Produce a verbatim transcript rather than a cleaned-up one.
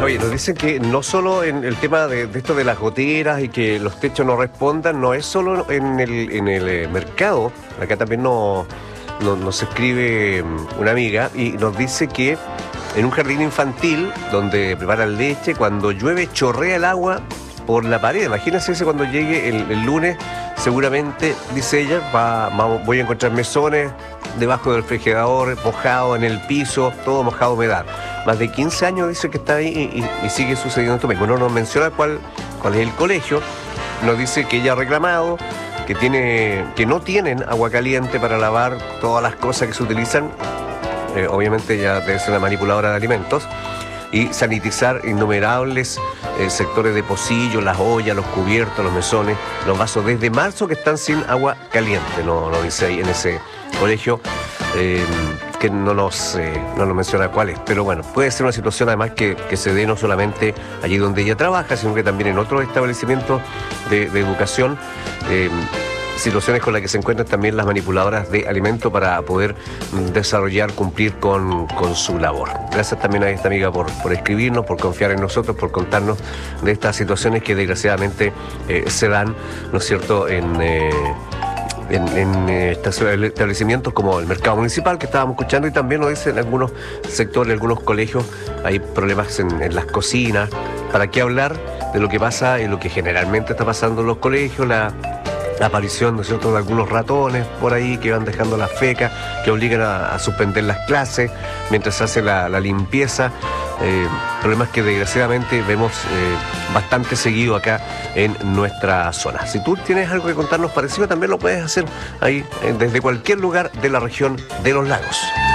Oye, nos dicen que no solo en el tema de, de esto de las goteras y que los techos no respondan, no es solo en el, en el eh, mercado. Acá también nos, nos, nos escribe una amiga y nos dice que en un jardín infantil donde preparan leche, cuando llueve chorrea el agua por la pared. Imagínense ese cuando llegue el, el lunes, seguramente, dice ella, va, va, voy a encontrar mesones debajo del refrigerador, mojado en el piso, todo mojado, humedad. Más de quince años dice que está ahí y, y, y sigue sucediendo esto mismo. No nos menciona cuál, cuál es el colegio, nos dice que ella ha reclamado, que, tiene, que no tienen agua caliente para lavar todas las cosas que se utilizan. Eh, obviamente ella debe ser una manipuladora de alimentos. Y sanitizar innumerables eh, sectores de pocillo, las ollas, los cubiertos, los mesones, los vasos, desde marzo que están sin agua caliente, no, no dice ahí en ese colegio, eh, que no nos, eh, no nos menciona cuál es, pero bueno, puede ser una situación además que, que se dé no solamente allí donde ella trabaja, sino que también en otros establecimientos de, de educación, eh, situaciones con las que se encuentran también las manipuladoras de alimentos para poder desarrollar, cumplir con, con su labor. Gracias también a esta amiga por, por escribirnos, por confiar en nosotros, por contarnos de estas situaciones que desgraciadamente eh, se dan, ¿no es cierto?, en... Eh, en, en establecimientos como el mercado municipal que estábamos escuchando, y también nos dicen en algunos sectores, en algunos colegios, hay problemas en, en las cocinas. ¿Para qué hablar de lo que pasa y lo que generalmente está pasando en los colegios? La La aparición, ¿no es cierto?, de algunos ratones por ahí que van dejando las fecas, que obligan a, a suspender las clases mientras se hace la, la limpieza. Eh, problemas que desgraciadamente vemos eh, bastante seguido acá en nuestra zona. Si tú tienes algo que contarnos parecido, también lo puedes hacer ahí eh, desde cualquier lugar de la región de los lagos.